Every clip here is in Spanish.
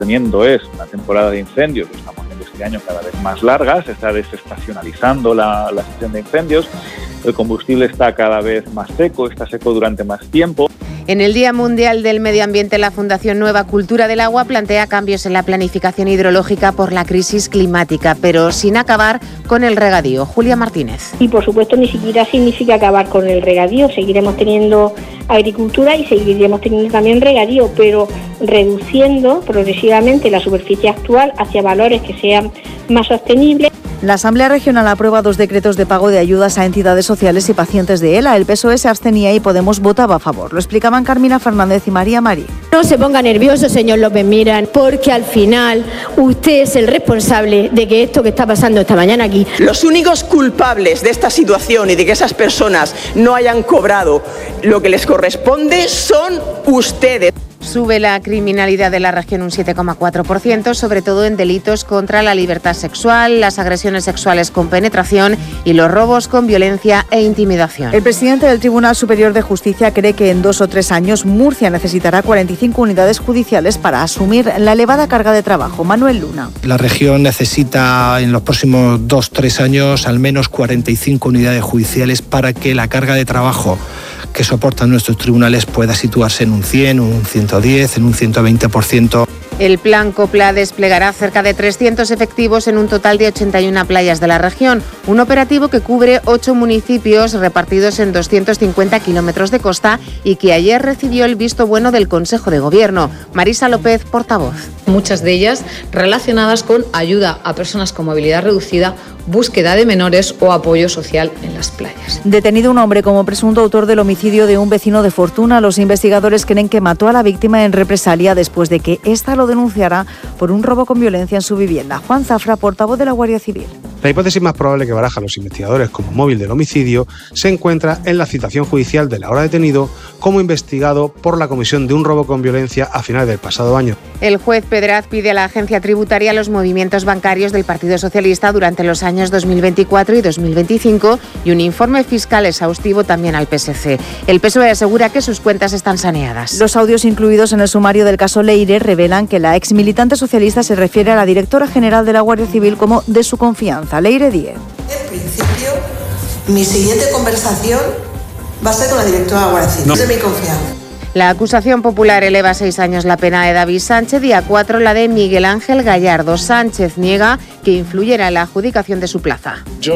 teniendo es una temporada de incendios, que estamos viendo este año cada vez más larga, se está desestacionalizando la gestión de incendios, el combustible está cada vez más seco, está seco durante más tiempo. En el Día Mundial del Medio Ambiente, la Fundación Nueva Cultura del Agua plantea cambios en la planificación hidrológica por la crisis climática, pero sin acabar con el regadío. Julia Martínez. Y por supuesto ni siquiera significa acabar con el regadío, seguiremos teniendo agricultura y seguiremos teniendo también regadío, pero reduciendo progresivamente la superficie actual hacia valores que sean más sostenibles. La Asamblea Regional aprueba 2 decretos de pago de ayudas a entidades sociales y pacientes de ELA. El PSOE se abstenía y Podemos votaba a favor. Lo explicaban Carmina Fernández y María Marí. No se ponga nervioso, señor López Miras, porque al final usted es el responsable de que esto que está pasando esta mañana aquí. Los únicos culpables de esta situación y de que esas personas no hayan cobrado lo que les corresponde son ustedes. Sube la criminalidad de la región un 7,4%, sobre todo en delitos contra la libertad sexual, las agresiones sexuales con penetración y los robos con violencia e intimidación. El presidente del Tribunal Superior de Justicia cree que en 2 o 3 años Murcia necesitará 45 unidades judiciales para asumir la elevada carga de trabajo. Manuel Luna. La región necesita en los próximos 2-3 años al menos 45 unidades judiciales para que la carga de trabajo que soportan nuestros tribunales pueda situarse en un 100, un 110, en un 120%. El Plan Copla desplegará cerca de 300 efectivos en un total de 81 playas de la región, un operativo que cubre 8 municipios repartidos en 250 kilómetros de costa y que ayer recibió el visto bueno del Consejo de Gobierno. Marisa López, portavoz. Muchas de ellas relacionadas con ayuda a personas con movilidad reducida, búsqueda de menores o apoyo social en las playas. Detenido un hombre como presunto autor del homicidio de un vecino de Fortuna. Los investigadores creen que mató a la víctima en represalia después de que ésta lo denunciara por un robo con violencia en su vivienda. Juan Zafra, portavoz de la Guardia Civil. La hipótesis más probable que barajan los investigadores como móvil del homicidio se encuentra en la citación judicial del ahora detenido como investigado por la comisión de un robo con violencia a finales del pasado año. El juez Pedraz pide a la agencia tributaria los movimientos bancarios del Partido Socialista durante los años 2024 y 2025 y un informe fiscal exhaustivo también al PSC. El PSOE asegura que sus cuentas están saneadas. Los audios incluidos en el sumario del caso Leire revelan que la ex militante socialista se refiere a la directora general de la Guardia Civil como de su confianza. Leire Díez. En principio, mi siguiente conversación va a ser con la directora de la Guardia Civil. Es de mi confianza. La acusación popular eleva a 6 años la pena de David Sánchez y a 4 la de Miguel Ángel Gallardo. Sánchez niega que influyera en la adjudicación de su plaza. Yo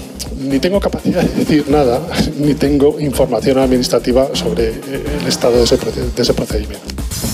ni tengo capacidad de decir nada, ni tengo información administrativa sobre el estado de ese procedimiento.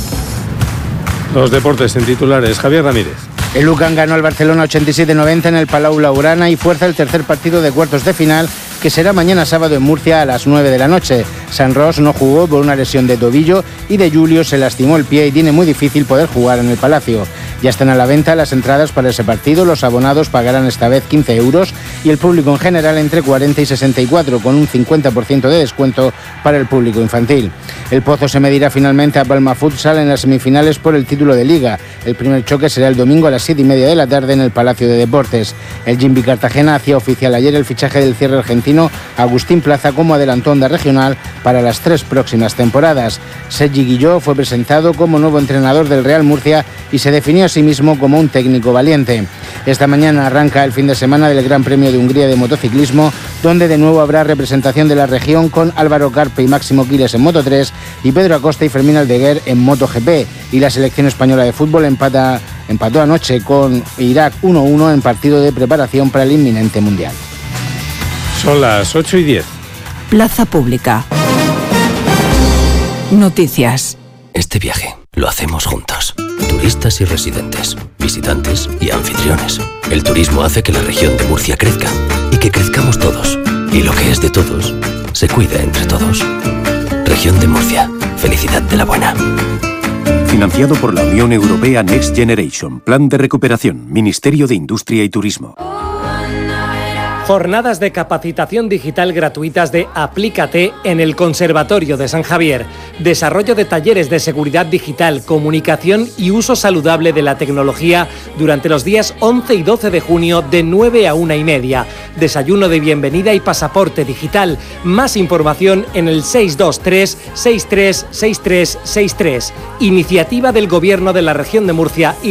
Los deportes en titulares, Javier Ramírez. El UCAM ganó al Barcelona 87-90 en el Palau Blaugrana y fuerza el tercer partido de cuartos de final, que será mañana sábado en Murcia a las 9 de la noche. San Ros no jugó por una lesión de tobillo y de Julio se lastimó el pie y tiene muy difícil poder jugar en el Palacio. Ya están a la venta las entradas para ese partido. Los abonados pagarán esta vez 15 euros y el público en general entre 40 y 64, con un 50% de descuento para el público infantil. El Pozo se medirá finalmente a Palma Futsal en las semifinales por el título de Liga. El primer choque será el domingo a las 7:30 de la tarde en el Palacio de Deportes. El Jimby Cartagena hacía oficial ayer el fichaje del cierre argentino Agustín Plaza como adelantó Onda Regional para las 3 próximas temporadas. Sergi Guilló fue presentado como nuevo entrenador del Real Murcia y se definió a sí mismo como un técnico valiente. Esta mañana arranca el fin de semana del Gran Premio de Hungría de motociclismo, donde de nuevo habrá representación de la región con Álvaro Carpe y Máximo Quiles en Moto3 y Pedro Acosta y Fermín Aldeguer en MotoGP. Y la selección española de fútbol empató anoche con Irak 1-1 en partido de preparación para el inminente Mundial. Son las 8:10. Plaza Pública. Noticias. Este viaje lo hacemos juntos. Turistas y residentes, visitantes y anfitriones. El turismo hace que la región de Murcia crezca y que crezcamos todos. Y lo que es de todos, se cuida entre todos. Región de Murcia. Felicidad de la buena. Financiado por la Unión Europea Next Generation. Plan de recuperación. Ministerio de Industria y Turismo. Jornadas de capacitación digital gratuitas de Aplícate en el Conservatorio de San Javier. Desarrollo de talleres de seguridad digital, comunicación y uso saludable de la tecnología durante los días 11 y 12 de junio de 9 a 1:30. Desayuno de bienvenida y pasaporte digital. Más información en el 623 636363. Iniciativa del Gobierno de la Región de Murcia y